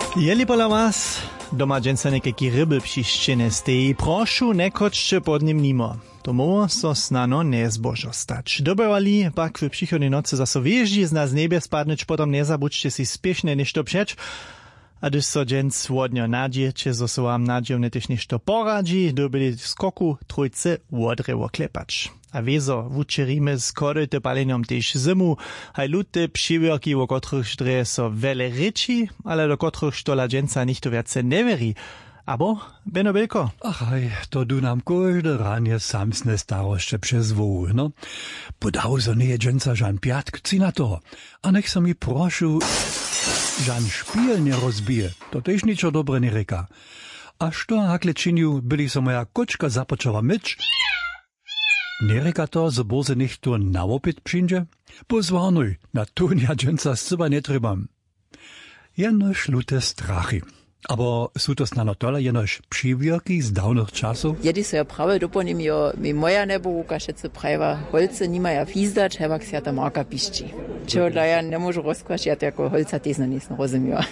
Jeli pola was, doma dženca nekaki ryby přiščene steji, prošu nekočče pod nim nimo. Tomu so snano nezbožo stać. Dobywali pak w przychodnej nocy zaso wjeździ z nas niebie spadnąć, potom nezabudźcie si spieszne nešto přeč. A gdyż so dżęc wodnio nadziecie, zo so wam nadziewne też nešto poradzi, dobili skoku trójce wodrewo klepacz. A wiezo wučerimy z koryte paleniom też zimu, haj lute přiwierki, o kotrych dre so wele ryči, ale do kotrych štola dżęca nichto wiace neveri. Abo, Beno Belko? Ach, to du nam każde ranie samsne staroście przez wół, no. Podał so nie dżęca żan piatk, ci na to. A niech so mi proszu, żan szpiel nie rozbije, to też niczo dobre nie reka. A što hakle činju, byli so moja kočka započała myć? Nie reka to, że boze niech to nawopit przyjdzie? Pozwarnuj, na to ja dżęca scyba nie trebam. Jenoż lute strachy. Aber są to snano tole jenož přiwierki z dawnych czasów? Jedy so ja prawe doponim jo mi moja neboruka šece prajva, holce nima ja fizdać, hebak se ja ta marka pišči. Čeho dla ja ne možu rozkvašjati, jako holca tesno nisem rozumio.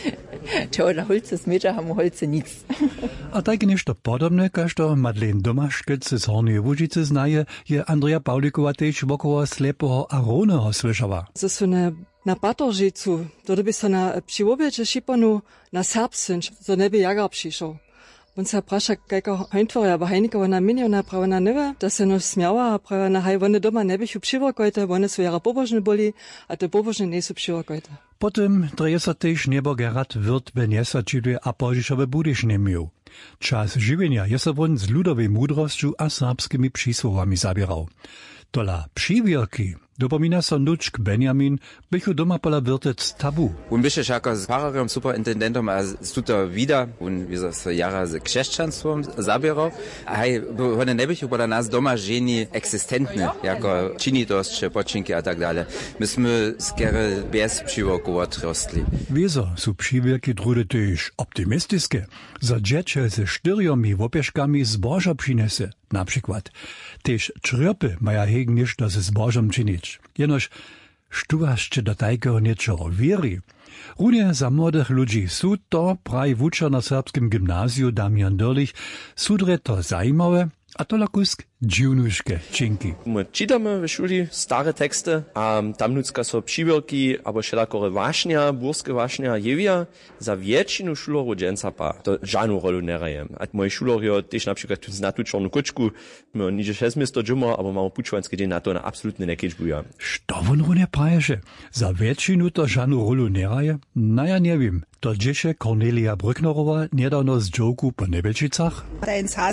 Čeho dla holce smeča, hamu holce nic. A tak nešto podobne, kažto Madeleine Domaškec z Hornije Łužice znaje, je Andrea Pawlikova tež wokoło slepoho Aroneho słyszała. Na Batoržicu, to by se na přiwobječe šipanu na serbsynč, so ne bi jagar přišel. On se praša, kajka hojntvorja, bo hajnikova na miniona prava na neve, da se no smjava, prava na haj, one doma ne bih přivorkojte, one su jara pobožne boli, a te pobožne ne su přivorkojte. Potem dreje se tež nebo Gerard Wirt benjesa čiduje a požišove budiš nemił. Czas żywienia je se won z ludowej mudrością a serbskimi przysłowami zabierał. Tola přiwierki, dopomina so nučk Benjamin, bychu doma pola Wirtec tabu. Und bist jako z Pfarrerem, Superintendentom, a stuto wieder, und wie so jara z krzeszczanstwom zabierał, a hej, one ne bychu pola nas doma ženi eksistentne, jako činitosće, počinki a tak dalje. Myśmy skere bez přiwierku otrostli. Wieso su přiwierki drude tež optimistiske, za džeče ze štyrjomi wopěškami zboža přinese. Na przykład, tež črjopy maja hegen ništo ze zbožom činić. Jenož štuvašće do tajkeho niečoho vieri. Runie za młodych ludzi su to praj wučer na serbskim gimnaziju Damian Dörlich sudre to zajímawe, a to lakusk dziwnuške činki. My čitamy w szuli stare teksty, a tam nucka so přiwierki, abo šelakore wašnia, burske wašnia jewia, za většinu šulerov dženca pa to žádnou rolu neraje. A moji šulerio tež například na tu čornu kočku, my niže 6 město džuma, abo máme pučovanský den na to na absolutne nekečbuja. Što on runie praješe? Za většinu to žádnou rolu neraje? No ja nevím. To džeše Cornelia Brücknerowa niedawno z dżoku po Nebelčicach?